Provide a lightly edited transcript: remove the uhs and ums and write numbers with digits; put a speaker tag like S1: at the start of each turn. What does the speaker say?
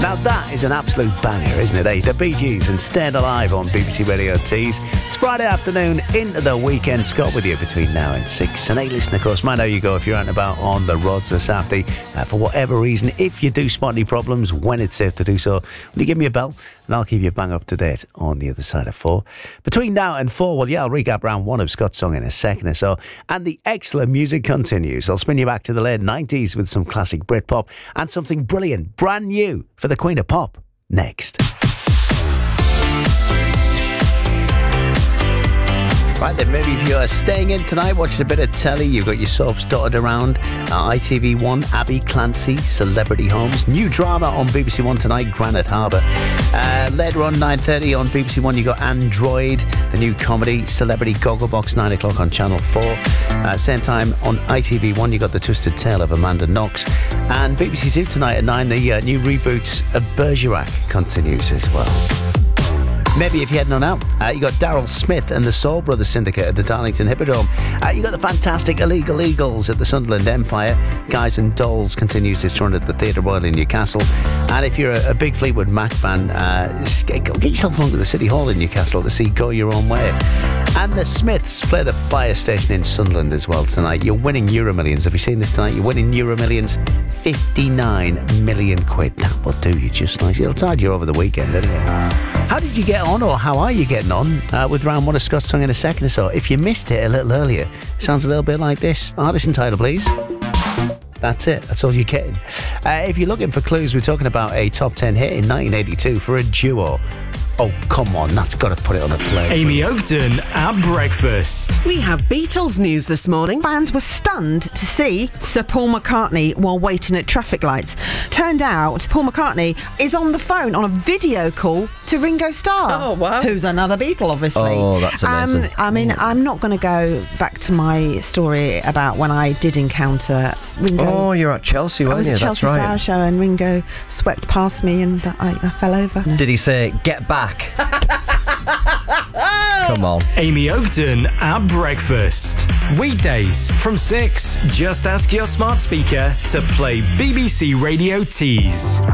S1: Now that is an absolute banger, isn't it, eh? The Bee Gees and Staying Alive on BBC Radio Tees. It's Friday afternoon into the weekend. Scott with you between now and 6. And hey, listen, of course, mind how you go if you're out and about on the roads this afternoon. For whatever reason, if you do spot any problems, when it's safe to do so, will you give me a bell and I'll keep you bang up to date on the other side of 4. Between now and 4, well, yeah, I'll recap round 1 of Scott's song in a second or so. And the excellent music continues. I'll spin you back to the late 90s with some classic Britpop and something brilliant, brand new for the Queen of Pop next. Right then, maybe if you're staying in tonight, watching a bit of telly, you've got your soaps dotted around. ITV1, Abby Clancy, Celebrity Homes. New drama on BBC One tonight, Granite Harbour. Later on, 9:30 on BBC One, you got Android, the new comedy, Celebrity Gogglebox, 9 o'clock on Channel 4. Same time on ITV1, you got The Twisted Tale of Amanda Knox. And BBC Two tonight at 9, the new reboot of Bergerac continues as well. Maybe if you're heading on out, you got Daryl Smith and the Soul Brothers Syndicate at the Darlington Hippodrome. You got the fantastic Illegal Eagles at the Sunderland Empire. Guys and Dolls continues its run at the Theatre Royal in Newcastle. And if you're a big Fleetwood Mac fan, get yourself along to the City Hall in Newcastle to see Go Your Own Way. And the Smiths play the Fire Station in Sunderland as well tonight. You're winning Euro Millions. Have you seen this tonight? You're winning Euro Millions, 59 million quid. That will do you just nice. It'll tide you over the weekend, isn't it? How did you get on, or how are you getting on with round 1 of Scott's song in a second or so? If you missed it a little earlier, it sounds a little bit like this. Artist and title, please. That's it. That's all you're getting. If you're looking for clues, we're talking about a top 10 hit in 1982 for a duo. Oh, come on, that's got to put it on the plate.
S2: Amy Oakden at breakfast.
S3: We have Beatles news this morning.
S4: Fans were stunned to see Sir Paul McCartney while waiting at traffic lights. Turned out Paul McCartney is on the phone on a video call to Ringo Starr.
S3: Oh, wow.
S4: Who's another Beatle, obviously.
S5: Oh, that's amazing.
S4: I mean, I'm not going to go back to my story about when I did encounter Ringo.
S5: Oh, you're at Chelsea, weren't you?
S4: I was at Chelsea Flower Show and Ringo swept past me and I fell over.
S5: Did he say, get back? Come on.
S2: Amy Oakden at breakfast. Weekdays from 6. Just ask your smart speaker to play BBC Radio Tees.